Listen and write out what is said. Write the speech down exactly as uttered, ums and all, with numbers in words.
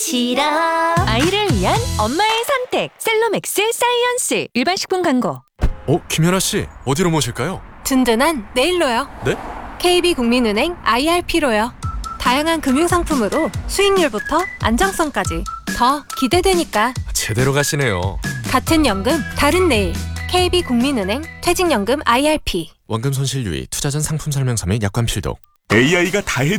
싫어. 아이를 위한 엄마의 선택 셀로맥스 사이언스. 일반 식품 광고. 어, 김연아 씨, 어디로 모실까요? 든든한 내일로요. 네? 케이비국민은행 아이알피로요. 다양한 금융상품으로 수익률부터 안정성까지 더 기대되니까. 제대로 가시네요. 같은 연금 다른 내일. 케이비국민은행 퇴직연금 아이알피. 원금 손실 유의, 투자 전 상품 설명서 및 약관 필독. 에이아이가 다 해줘.